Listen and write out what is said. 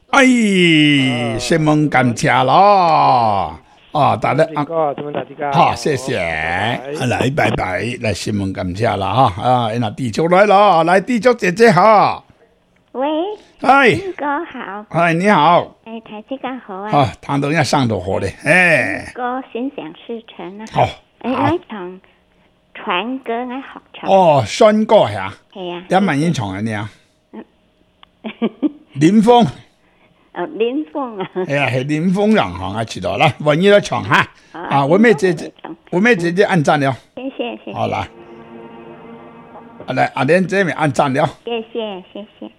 哎，新闻感谢咯。大家好，谢谢，来，拜拜，来新闻感谢啦哈那地球来了，来地球姐姐好。 喂， 哎， 哥好。 哎，你好。 台积干好啊。 他都要上头火的， 哥心想事成啊。 好。 那唱船歌我學唱。 宣歌係啊。 係啊。 有文演唱嘅你啊。林峰。 林峰啊。 係啊，係林峰人行啊，知道啦，文演來唱哈。文妹姐姐按讚了。 謝謝。 好啦。來，阿蓮姐妹按讚了。 謝謝。